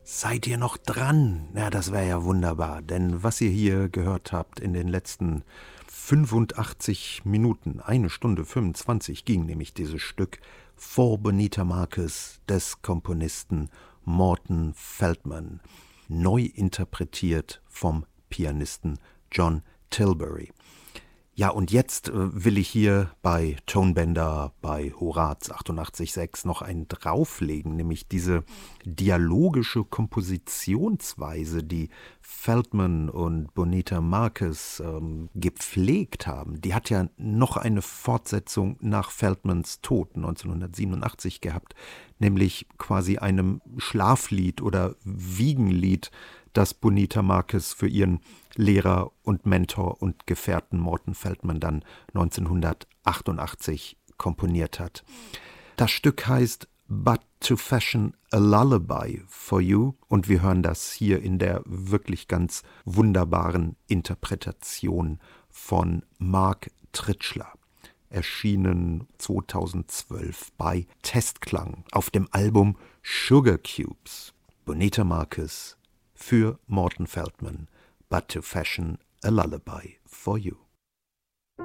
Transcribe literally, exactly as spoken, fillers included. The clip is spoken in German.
Seid ihr noch dran? Ja, das wäre ja wunderbar, denn was ihr hier gehört habt in den letzten fünfundachtzig Minuten, eine Stunde fünfundzwanzig ging nämlich dieses Stück For Bonita Marcus des Komponisten Morton Feldman, neu interpretiert vom Pianisten John Tilbury. Ja, und jetzt äh, will ich hier bei Tonebender, bei Horaz achtundachtzig Komma sechs noch einen drauflegen, nämlich diese dialogische Kompositionsweise, die Feldman und Bonita Marcus ähm, gepflegt haben. Die hat ja noch eine Fortsetzung nach Feldmans Tod neunzehnhundertsiebenundachtzig gehabt, nämlich quasi einem Schlaflied oder Wiegenlied, das Bonita Marcus für ihren Lehrer und Mentor und Gefährten Morton Feldman dann neunzehnhundertachtundachtzig komponiert hat. Das Stück heißt But to Fashion a Lullaby for You und wir hören das hier in der wirklich ganz wunderbaren Interpretation von Mark Tritschler. Erschienen zweitausendzwölf bei Testklang auf dem Album Sugar Cubes. Bonita Marcus für Morton Feldman, But to Fashion a Lullaby for You.